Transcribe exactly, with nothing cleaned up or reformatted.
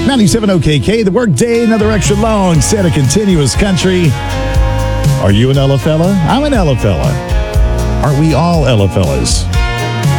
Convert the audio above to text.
ninety-seven O K K, the workday, another extra long set of continuous country. Are you an Ella fella? I'm an Ella fella. Aren't we all Ella fellas?